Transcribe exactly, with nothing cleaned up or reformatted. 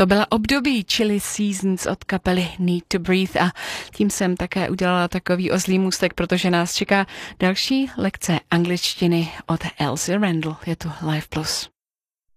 To byla období Chilly Seasons od kapely Need to Breathe a tím jsem také udělala takový oslý můstek, protože nás čeká další lekce angličtiny od Elsie Randall. Je tu Live Plus.